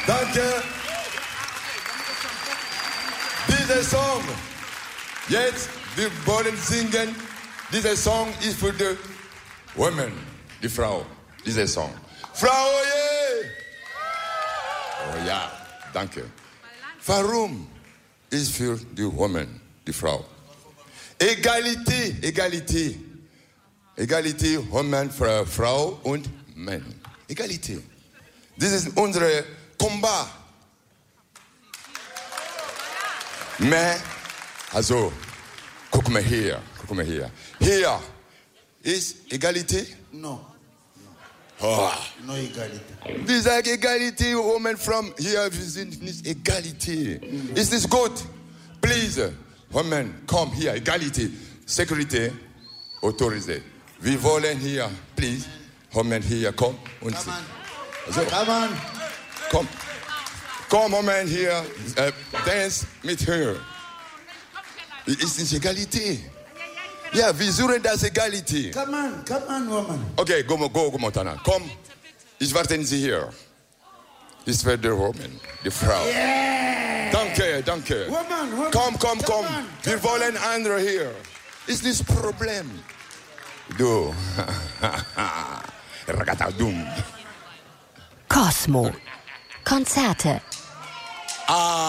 Danke. Dieser Song, jetzt, wir wollen singen. Dieser Song ist für die Women, die Frau. Dieser Song. Frau, yeah! Oh ja, danke. Warum ist für die Women, die Frau? Egalität, Egalität. Egalität, Women, Frau und Mann. Egalität. Das ist unser Combat. Mais, also, guck mal hier. Hier ist Egalität? No. Oh. No Egalität. Wir sagen Egalität, Women from hier, wir sind nicht Egalität. Ist nicht gut. Please, Women, komm hier, Egalität. Security, autorisé. Wir wollen hier, please, Women hier, komm und Come on. Also, Come on. komm. Komm, Women hier, dance mit her. Ist nicht Egalität. Ja, wir suchen das Egalität. Come on, woman. Okay, go, Montana. Komm, ich warte Sie hier. Ich werde die Woman, die Frau. Yeah. Danke. Woman. Komm. Wir wollen andere hier. Ist nicht das Problem. Du. Ragazadum. Cosmo. Konzerte.